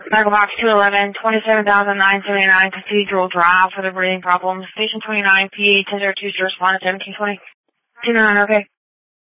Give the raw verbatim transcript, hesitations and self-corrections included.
Medical box two eleven, twenty-seven thousand nine hundred seventy-nine Cathedral Drive for the breathing problems. Patient twenty-nine, P A ten oh two to respond at seventeen twenty. two nine, okay.